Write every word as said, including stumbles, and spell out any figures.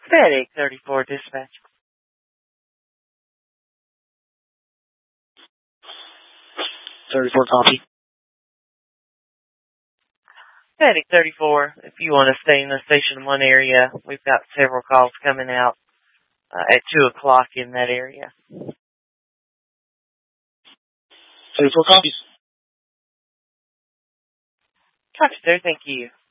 Fed eight thirty-four dispatch. thirty-four copy. Fed eight thirty-four, if you want to stay in the Station one area, we've got several calls coming out uh, at two o'clock in that area. thirty-four copies. Copy, sir. Thank you.